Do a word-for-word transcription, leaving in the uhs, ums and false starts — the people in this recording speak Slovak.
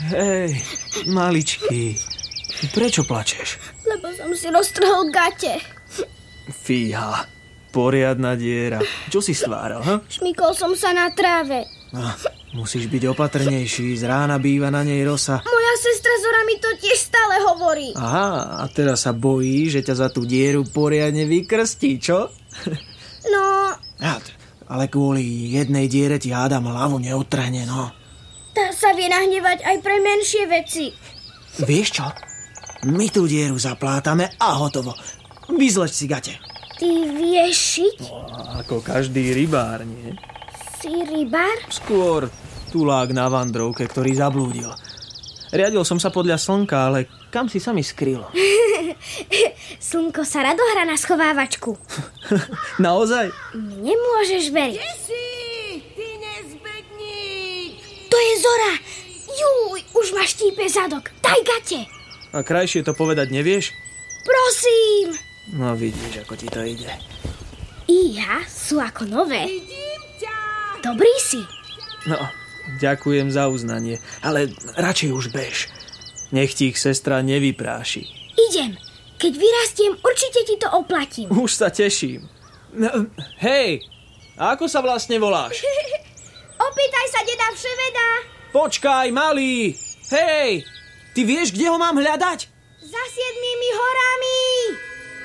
Hej, maličký, prečo plačeš? Lebo som si roztrhol gate. Fíha, poriadna diera. Čo si stváral, ha? Šmykol som sa na tráve. Ah, musíš byť opatrnejší, z rána býva na nej rosa. Moja sestra Zora mi to tiež stále hovorí. Aha, a teraz sa bojí, že ťa za tú dieru poriadne vykrstí, čo? No... Ja, ale kvôli jednej diere ti hádam hlavu neotrhne, no. Tá sa vie nahnevať aj pre menšie veci. Vieš čo? My tú dieru zaplátame a hotovo. Vyzleč si gate. Ty vieš šiť? No, ako každý rybár, nie? Si rybár? Skôr tulák na vandrovke, ktorý zablúdil. Riadil som sa podľa slnka, ale kam si sa mi skrylo? Slnko sa rado hrá na schovávačku. Naozaj? Mne môžeš veriť. Kde si? Ty nezbedník! To je Zora. Júj, už ma štípe zadok. Daj gate. A krajšie to povedať nevieš? Prosím. No vidíš, ako ti to ide. Iha sú ako nové. Vidím ťa! Dobrý si. No, ďakujem za uznanie, ale radšej už bež. Nech ti ich sestra nevypráši. Idem. Keď vyrastiem, určite ti to oplatím. Už sa teším. No, hej, a ako sa vlastne voláš? Opýtaj sa deda Vševeda. Počkaj, malý! Hej, ty vieš, kde ho mám hľadať? Za siedmými horami.